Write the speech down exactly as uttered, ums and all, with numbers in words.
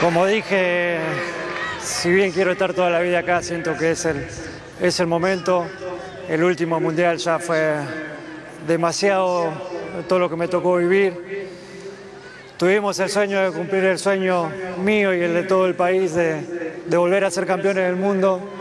Como dije, si bien quiero estar toda la vida acá, siento que es el, es el momento. El último mundial ya fue demasiado todo lo que me tocó vivir. Tuvimos el sueño de cumplir el sueño mío y el de todo el país de, de volver a ser campeones del mundo.